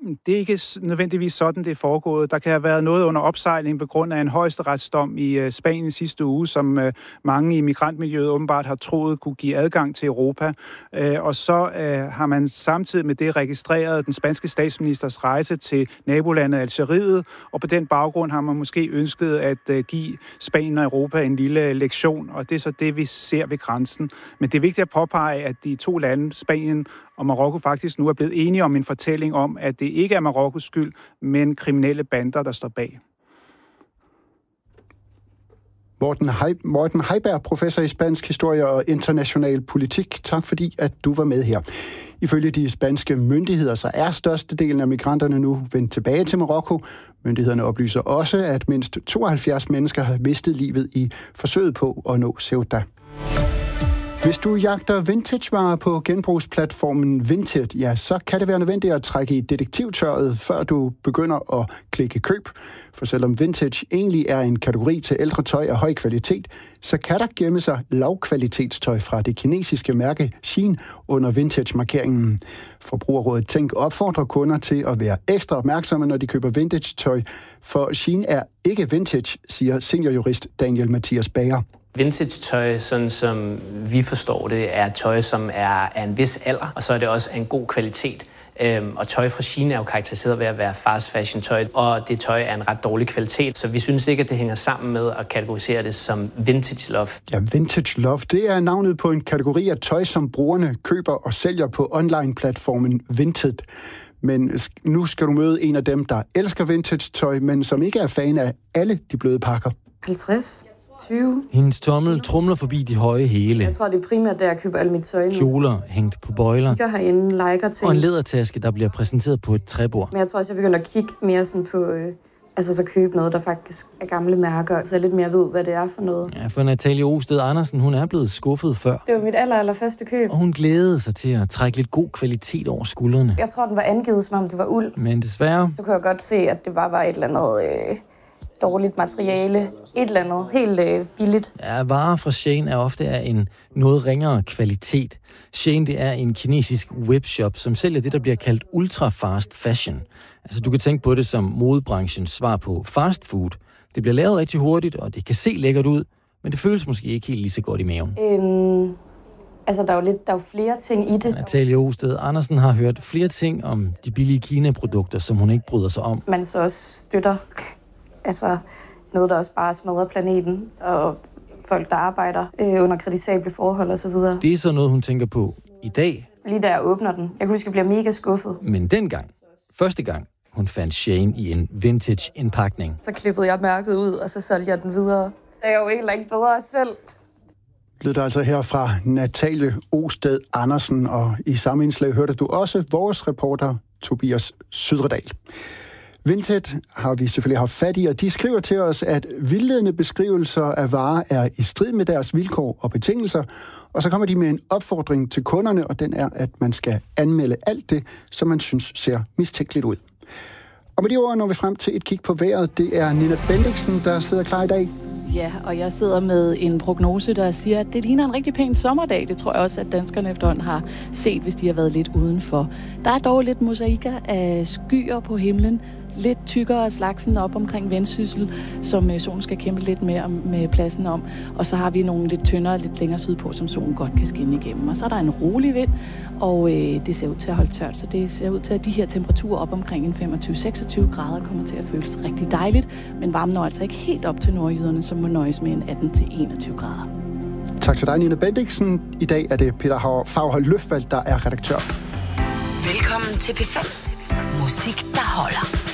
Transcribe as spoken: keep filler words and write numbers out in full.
Det er ikke nødvendigvis sådan, det er foregået. Der kan have været noget under opsejling på grund af en højesteretsdom i Spanien sidste uge, som mange i migrantmiljøet åbenbart har troet kunne give adgang til Europa. Og så har man samtidig med det registreret den spanske statsministers rejse til nabolandet Algeriet, og på den baggrund har man måske ønsket at give Spanien og Europa en lille lektion, og det er så det, vi ser ved grænsen. Men det er vigtigt at påpege, at de to lande, Spanien og Marokko, faktisk nu er blevet enige om en fortælling om, at det ikke er Marokkos skyld, men kriminelle bander, der står bag. Morten, Heib- Morten Heiberg, professor i spansk historie og international politik. Tak fordi, at du var med her. Ifølge de spanske myndigheder, så er størstedelen af migranterne nu vendt tilbage til Marokko. Myndighederne oplyser også, at mindst tooghalvfjerds mennesker har mistet livet i forsøget på at nå Ceuta. Hvis du jagter vintagevarer på genbrugsplatformen Vinted, ja, så kan det være nødvendigt at trække i detektivtøjet, før du begynder at klikke køb. For selvom vintage egentlig er en kategori til ældre tøj af høj kvalitet, så kan der gemme sig lavkvalitetstøj fra det kinesiske mærke Shein under vintage-markeringen. Forbrugerrådet Tænk opfordrer kunder til at være ekstra opmærksomme, når de køber vintage-tøj, for Shein er ikke vintage, siger seniorjurist Daniel Mathias Bager. Vintage-tøj, sådan som vi forstår det, er tøj, som er af en vis alder, og så er det også af en god kvalitet. Øhm, og tøj fra Shein er jo karakteriseret ved at være fast fashion tøj, og det tøj er en ret dårlig kvalitet, så vi synes ikke, at det hænger sammen med at kategorisere det som vintage love. Ja, vintage love, det er navnet på en kategori af tøj, som brugerne køber og sælger på online-platformen Vinted. Men nu skal du møde en af dem, der elsker vintage-tøj, men som ikke er fan af alle de bløde pakker. halvtreds tyve Hendes tommel trumler forbi de høje hæle. Jeg tror, det er primært, der jeg køber alle mit tøj nu. Kjoler hængt på bøjler. Jeg kigger herinde, liker ting. Og en lædertaske, der bliver præsenteret på et træbord. Men jeg tror også, jeg begynder at kigge mere sådan på, øh, altså så købe noget, der faktisk er gamle mærker, så jeg lidt mere ved, hvad det er for noget. Ja, for Natalie Osted Andersen, hun er blevet skuffet før. Det var mit aller, aller første køb. Og hun glædede sig til at trække lidt god kvalitet over skuldrene. Jeg tror, den var angivet, som om det var uld. Men desværre... Så kunne jeg godt se, at det bare var et eller andet... Øh, dårligt materiale, et eller andet, helt øh, billigt. Ja, varer fra Shein er ofte af en noget ringere kvalitet. Shein, det er en kinesisk webshop, som sælger det, der bliver kaldt ultra-fast fashion. Altså, du kan tænke på det som modebranchens svar på fast food. Det bliver lavet rigtig hurtigt, og det kan se lækkert ud, men det føles måske ikke helt lige så godt i maven. Øhm, altså, der er jo lidt, der er jo flere ting i det. Natalie Osted Andersen har hørt flere ting om de billige Kina-produkter, som hun ikke bryder sig om. Man så også støtter... Altså noget, der også bare smadrer planeten, og folk, der arbejder øh, under kritisable forhold og så videre. Det er så noget, hun tænker på i dag. Lige da jeg åbner den. Jeg kan huske, at jeg bliver mega skuffet. Men dengang, første gang, hun fandt Shein i en vintage-indpakning. Så klippede jeg mærket ud, og så solgte jeg den videre. Det er jo egentlig ikke bedre selv. Lød der altså her fra Natalie Osted Andersen, og i samme indslag hørte du også vores reporter Tobias Sydredal. Vinted har vi selvfølgelig haft fat i, og de skriver til os, at vildledende beskrivelser af varer er i strid med deres vilkår og betingelser, og så kommer de med en opfordring til kunderne, og den er, at man skal anmelde alt det, som man synes ser mistænkeligt ud. Og med de ord når vi frem til et kig på vejret. Det er Nina Bendiksen, der sidder klar i dag. Ja, og jeg sidder med en prognose, der siger, at det ligner en rigtig pæn sommerdag. Det tror jeg også, at danskerne efterhånden har set, hvis de har været lidt udenfor. Der er dog lidt mosaikker af skyer på himlen. Lidt tykkere slagsen op omkring Vendsyssel, som solen skal kæmpe lidt mere med pladsen om. Og så har vi nogle lidt tyndere, lidt længere sydpå, som solen godt kan skinne igennem. Og så er der en rolig vind, og øh, det ser ud til at holde tørt. Så det ser ud til, at de her temperaturer op omkring en femogtyve til seksogtyve grader kommer til at føles rigtig dejligt. Men varmen når altså ikke helt op til nordjyderne, som må nøjes med en atten til enogtyve grader. Tak til dig, Nina Bendiksen. I dag er det Peter Faghold Løfvald, der er redaktør. Velkommen til P fem. Musik, der holder.